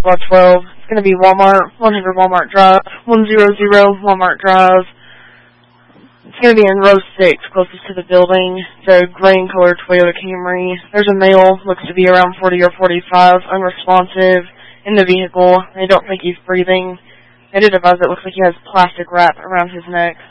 Block 12. It's going to be Walmart, 100 Walmart Drive, 100 Walmart Drive. It's going to be in row 6, closest to the building. It's a green-colored Toyota Camry. There's a male, looks to be around 40 or 45, unresponsive, in the vehicle. They don't think he's breathing. They did advise it looks like he has plastic wrap around his neck.